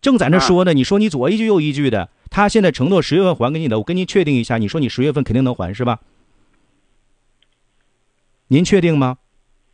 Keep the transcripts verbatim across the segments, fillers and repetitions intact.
正在那说呢，啊、你说你左一句右一句的，他现在承诺十月份还给你的，我跟您确定一下，你说你十月份肯定能还是吧？您确定吗？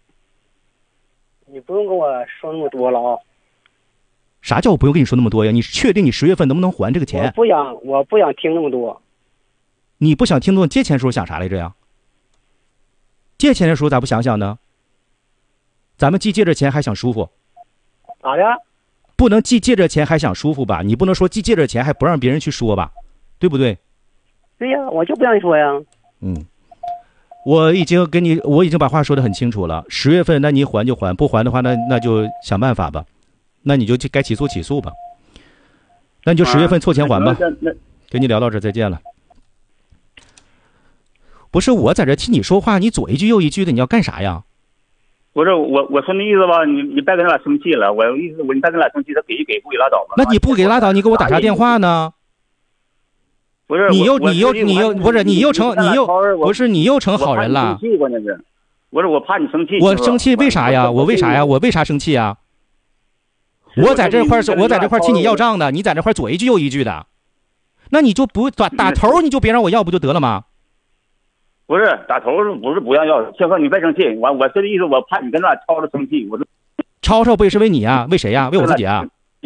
你不用跟我说那么多了啊。 啥叫我不用跟你说那么多呀？你确定你十月份能不能还这个钱？ 我不想，我不想听那么多。 你不想听那么多，借钱的时候想啥来着呀？借钱的时候咋不想想呢？咱们既借着钱还想舒服。 咋的？ 不能既借着钱还想舒服吧？你不能说既借着钱还不让别人去说吧？对不对？ 对呀，我就不让你说呀。 嗯，我已经跟你，我已经把话说得很清楚了。十月份，那你还就还，不还的话，那那就想办法吧。那你就该起诉起诉吧。那你就十月份凑钱还吧。 啊、 跟你聊到这儿，再见了。不是我在这替你说话，你左一句右一句的，你要干啥呀？ 不是我，我说那意思吧，你你别跟他俩生气了。我意思，我你别跟他俩生气，他给一给不给拉倒吧。 那你不给拉倒，你给我打啥电话呢？ 不是你又你又你又不是你又成你又不是你又成好人了。 生气关键是，不是我怕你生气。 我生气为啥呀？我为啥呀？我为啥生气啊？我在这块是我在这块替你要账的，你在这块左一句右一句的，那你就不打打头，你就别让我要不就得了吗？ 不是打头，不是不让要。千鹤，你别生气，我我这个意思，我怕你跟他俩吵着生气。我说， 吵吵不也是为你啊？为谁呀？为我自己啊？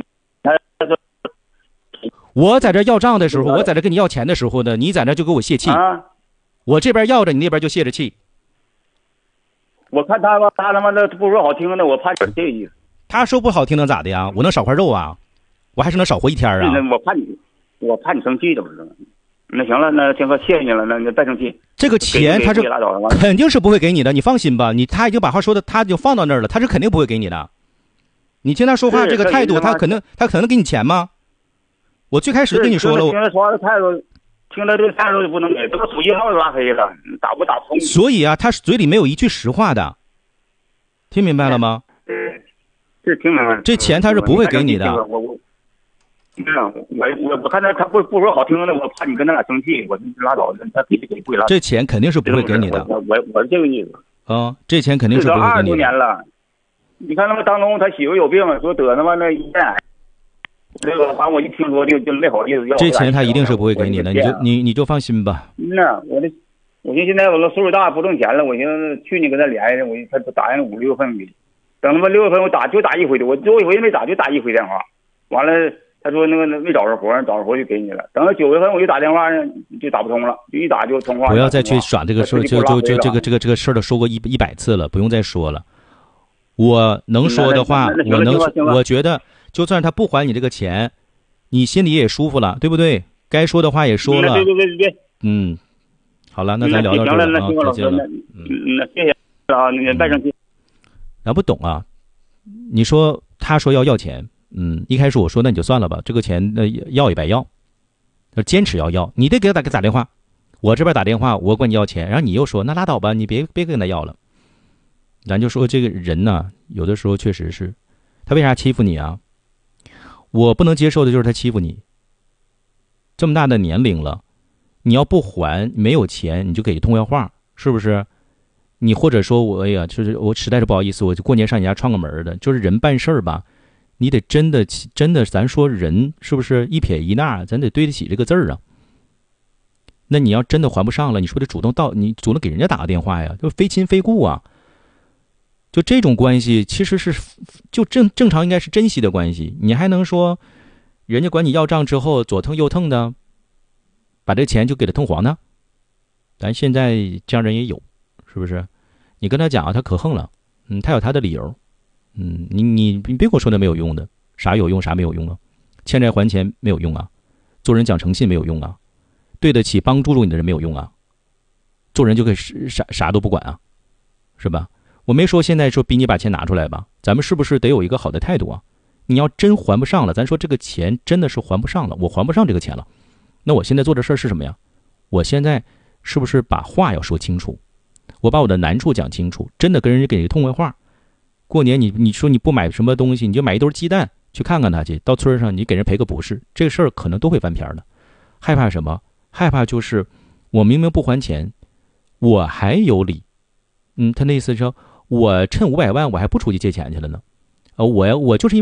我在这要账的时候，我在这跟你要钱的时候呢，你在那就给我泄气。 啊、 我这边要着，你那边就泄着气。 我看他吧，他他妈的不说好听的，我怕你这个意思。 他说不好听能咋的呀？我能少块肉啊？我还是能少活一天啊？ 我怕你，我怕你生气，这不是？那行了，那天哥谢谢你了，那你别生气。 这个钱他是肯定是不会给你的，你放心吧。你他已经把话说的，他就放到那儿了，他是肯定不会给你的。你听他说话这个态度，他可能他可能给你钱吗？我最开始跟你说了， 听他说话的态度，听他这个态度就不能给，这个手机号拉黑了，打不打不通。 所以啊，他嘴里没有一句实话的，听明白了吗？ 是听明白了。 这钱他是不会给你的。 我我。是啊，我我我看他他不不说好听的，我怕你跟他俩生气，我就拉倒，他给就给，不给拉倒。 这钱肯定是不会给你的。 我我我是这个意思。 啊、嗯，这钱肯定是不会给你的。 二十多年了，你看他们当中他媳妇有病，说得他妈那咽癌，这个反正我一听说就就没好意思要。 这钱他一定是不会给你的，你就你你就放心吧。 嗯呐，我这我寻思现在我这岁数大不挣钱了，我寻思去年跟他联系，我他打应五六月份给，等他妈六月份我打就打一回的，我最后一回没打就打一回电话，完了。他说那个没找着活，找着活就给你了。等到九月份我就打电话呢，就打不通了，就一打就通话。 不要再去耍这个事儿，就就就这个这个这个事儿都说过一一百次了，不用再说了。我能说的话，我能，我觉得就算他不还你这个钱，你心里也舒服了，对不对？该说的话也说了。 对对对对。 嗯，好了，那咱聊到这儿了啊，再见了。 嗯，那谢谢啊，那别生气。 咱不懂啊，你说他说要要钱。嗯，一开始我说那你就算了吧，这个钱那要也白要，坚持要要，你得给他打打电话，我这边打电话，我管你要钱，然后你又说那拉倒吧，你别别跟他要了。咱就说这个人呢，有的时候确实是，他为啥欺负你啊？我不能接受的就是他欺负你。这么大的年龄了，你要不还，没有钱你就给通个话，是不是？你或者说我哎呀，就是我实在是不好意思，我就过年上你家串个门的，就是人办事儿吧。你得真的真的，咱说人是不是一撇一捺，咱得对得起这个字儿啊。那你要真的还不上了，你说得主动到，你主动给人家打个电话呀，就非亲非故啊。就这种关系其实是就正正常应该是珍惜的关系，你还能说人家管你要账之后左腾右腾的，把这钱就给他通黄呢？咱现在这样人也有，是不是？你跟他讲啊，他可横了，嗯，他有他的理由。嗯，你你你别跟我说那没有用的，啥有用啥没有用啊？欠债还钱没有用啊，做人讲诚信没有用啊，对得起帮助你的人没有用啊，做人就可以啥啥都不管啊，是吧？我没说现在说逼你把钱拿出来吧，咱们是不是得有一个好的态度啊？你要真还不上了，咱说这个钱真的是还不上了，我还不上这个钱了，那我现在做这事儿是什么呀？我现在是不是把话要说清楚，我把我的难处讲清楚，真的跟人家给通个话。过年你你说你不买什么东西，你就买一兜鸡蛋去看看他去，到村上你给人赔个不是，这个事儿可能都会翻篇的。害怕什么？害怕就是我明明不还钱，我还有理。嗯，他那意思说我趁五百万我还不出去借钱去了呢，呃，我我就是因为